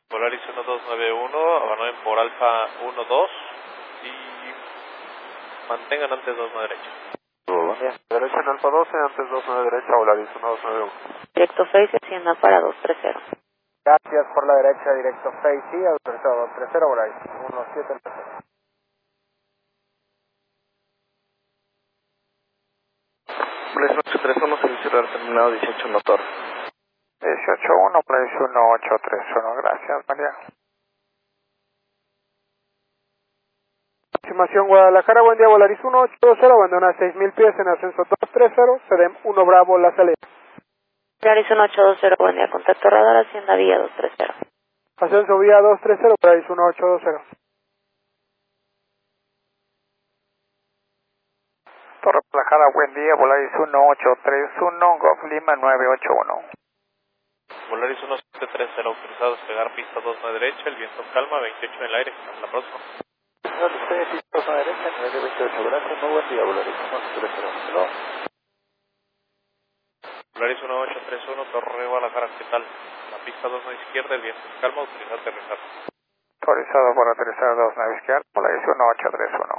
Polaris 1291, abandonen por Alfa 12 y mantengan antes 29 derecha. Buen día. Derecha en Alfa 12, antes 29 derecha, Polaris 1291. Directo Face, hacienda para 230. Gracias por la derecha, directo Face, sí, autorizado 230, Polaris 1730. Polaris 831, servicio de terminado 18 motor. 18-1, Polaris 1831, gracias María. Aproximación Guadalajara, buen día, Polaris 1820, abandona 6.000 pies en ascenso 230, CEDEM 1 Bravo, la salida. Polaris 1820, buen día, contacto radar, hacienda vía 230. Ascenso vía 230, Polaris 1820. Torre Plajada, buen día, Polaris 1831, Golf Lima 981. Polaris 1730, autorizado a despegar pista 29 derecha, el viento calma, 28 en el aire, hasta la próxima. No, usted pista 2 derecha, nivel 28, gracias, muy buen día, Polaris 1831. Polaris 1831, Torre Guadalajara, ¿qué tal? La pista 29 izquierda, el viento calma, autorizado a aterrizar. Autorizado por aterrizar 29 izquierda, Polaris 1831.